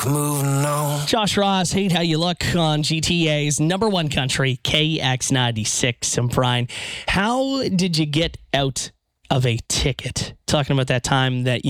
Moving on. Josh Ross, Hate How You Look on GTA's number one country, KX96. And Brian, how did you get out of a ticket? Talking about that time that